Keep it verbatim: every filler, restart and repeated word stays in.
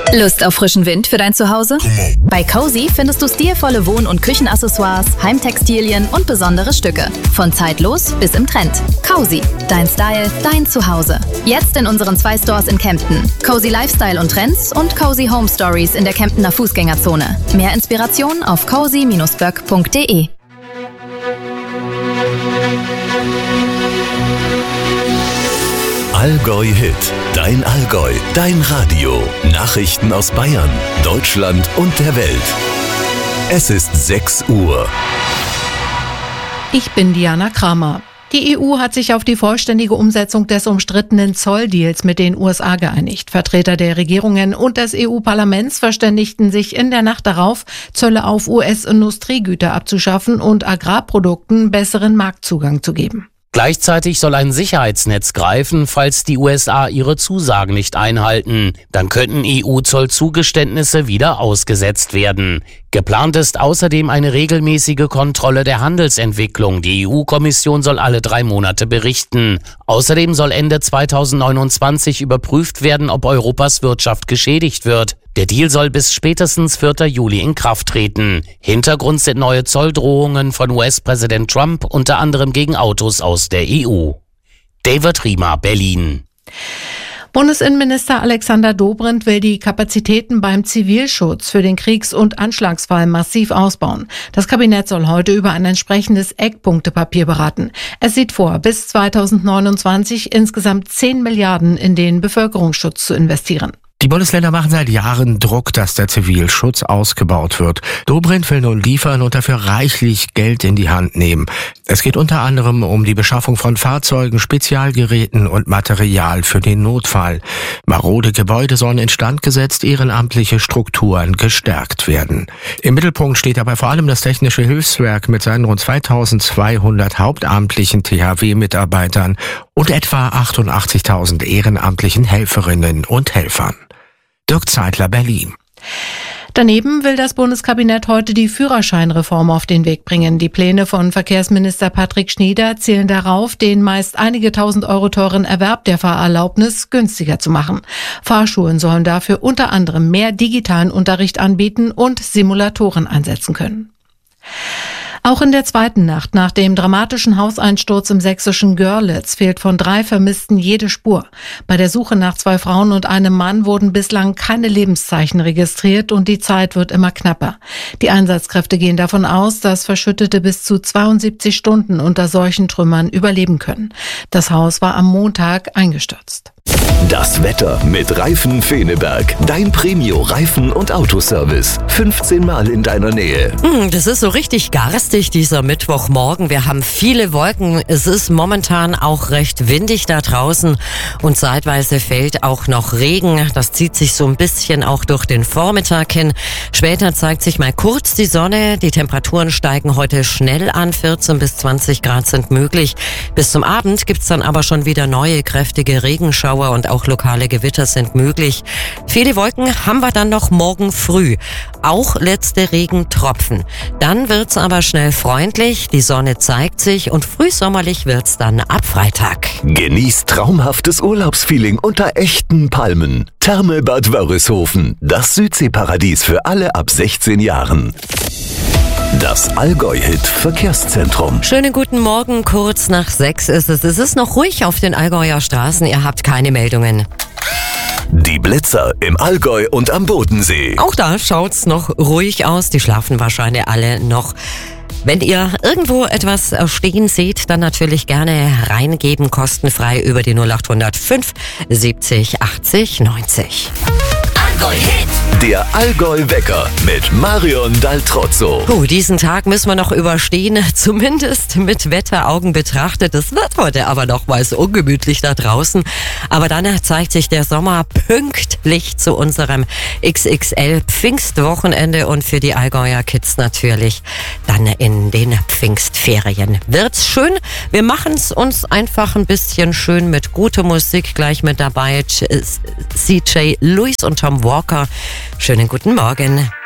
Lust auf frischen Wind für dein Zuhause? Bei Cozy findest du stilvolle Wohn- und Küchenaccessoires, Heimtextilien und besondere Stücke. Von zeitlos bis im Trend. Cozy, dein Style, dein Zuhause. Jetzt in unseren zwei Stores in Kempten. Cozy Lifestyle und Trends und Cozy Home Stories in der Kemptener Fußgängerzone. Mehr Inspiration auf cozy Bindestrich böck Punkt de. Allgäu Hit, dein Allgäu, dein Radio. Nachrichten aus Bayern, Deutschland und der Welt. Es ist sechs Uhr. Ich bin Diana Kramer. Die E U hat sich auf die vollständige Umsetzung des umstrittenen Zolldeals mit den U S A geeinigt. Vertreter der Regierungen und des E U-Parlaments verständigten sich in der Nacht darauf, Zölle auf U S-Industriegüter abzuschaffen und Agrarprodukten besseren Marktzugang zu geben. Gleichzeitig soll ein Sicherheitsnetz greifen, falls die U S A ihre Zusagen nicht einhalten. Dann könnten E U-Zollzugeständnisse wieder ausgesetzt werden. Geplant ist außerdem eine regelmäßige Kontrolle der Handelsentwicklung. Die E U-Kommission soll alle drei Monate berichten. Außerdem soll Ende zweitausendneunundzwanzig überprüft werden, ob Europas Wirtschaft geschädigt wird. Der Deal soll bis spätestens vierten Juli in Kraft treten. Hintergrund sind neue Zolldrohungen von U S-Präsident Trump, unter anderem gegen Autos aus der E U. David Riemer, Berlin. Bundesinnenminister Alexander Dobrindt will die Kapazitäten beim Zivilschutz für den Kriegs- und Anschlagsfall massiv ausbauen. Das Kabinett soll heute über ein entsprechendes Eckpunktepapier beraten. Es sieht vor, bis zweitausendneunundzwanzig insgesamt zehn Milliarden in den Bevölkerungsschutz zu investieren. Die Bundesländer machen seit Jahren Druck, dass der Zivilschutz ausgebaut wird. Dobrindt will nun liefern und dafür reichlich Geld in die Hand nehmen. Es geht unter anderem um die Beschaffung von Fahrzeugen, Spezialgeräten und Material für den Notfall. Marode Gebäude sollen instand gesetzt, ehrenamtliche Strukturen gestärkt werden. Im Mittelpunkt steht dabei vor allem das Technische Hilfswerk mit seinen rund zweitausendzweihundert hauptamtlichen T H W-Mitarbeitern und etwa achtundachtzigtausend ehrenamtlichen Helferinnen und Helfern. Dirk Zeitler, Berlin. Daneben will das Bundeskabinett heute die Führerscheinreform auf den Weg bringen. Die Pläne von Verkehrsminister Patrick Schnieder zielen darauf, den meist einige tausend Euro teuren Erwerb der Fahrerlaubnis günstiger zu machen. Fahrschulen sollen dafür unter anderem mehr digitalen Unterricht anbieten und Simulatoren einsetzen können. Auch in der zweiten Nacht nach dem dramatischen Hauseinsturz im sächsischen Görlitz fehlt von drei Vermissten jede Spur. Bei der Suche nach zwei Frauen und einem Mann wurden bislang keine Lebenszeichen registriert und die Zeit wird immer knapper. Die Einsatzkräfte gehen davon aus, dass Verschüttete bis zu zweiundsiebzig Stunden unter solchen Trümmern überleben können. Das Haus war am Montag eingestürzt. Das Wetter mit Reifen Feneberg. Dein Premio-Reifen- und Autoservice. fünfzehn Mal in deiner Nähe. Das ist so richtig garstig, dieser Mittwochmorgen. Wir haben viele Wolken. Es ist momentan auch recht windig da draußen und zeitweise fällt auch noch Regen. Das zieht sich so ein bisschen auch durch den Vormittag hin. Später zeigt sich mal kurz die Sonne. Die Temperaturen steigen heute schnell an. vierzehn bis zwanzig Grad sind möglich. Bis zum Abend gibt's dann aber schon wieder neue kräftige Regenschauer und auch lokale Gewitter sind möglich. Viele Wolken haben wir dann noch morgen früh. Auch letzte Regentropfen. Dann wird's aber schnell freundlich, die Sonne zeigt sich und frühsommerlich wird's dann ab Freitag. Genießt traumhaftes Urlaubsfeeling unter echten Palmen. Therme Bad Wörishofen, das Südseeparadies für alle ab sechzehn Jahren. Das Allgäu-Hit Verkehrszentrum. Schönen guten Morgen, kurz nach sechs ist es. Es ist noch ruhig auf den Allgäuer Straßen, ihr habt keine Meldungen. Die Blitzer im Allgäu und am Bodensee. Auch da schaut's noch ruhig aus, die schlafen wahrscheinlich alle noch. Wenn ihr irgendwo etwas stehen seht, dann natürlich gerne reingeben, kostenfrei über die null acht null fünf siebzig achtzig neunzig. Allgäu-Hit. Der Allgäu-Wecker mit Marion Daltrozzo. Oh, diesen Tag müssen wir noch überstehen, zumindest mit Wetteraugen betrachtet. Es wird heute aber nochmals ungemütlich da draußen. Aber dann zeigt sich der Sommer pünktlich zu unserem X X L-Pfingstwochenende und für die Allgäuer Kids natürlich dann in den Pfingstferien. Wird's schön? Wir machen's uns einfach ein bisschen schön mit guter Musik. Gleich mit dabei C J Lewis und Tom Walker. Schönen guten Morgen.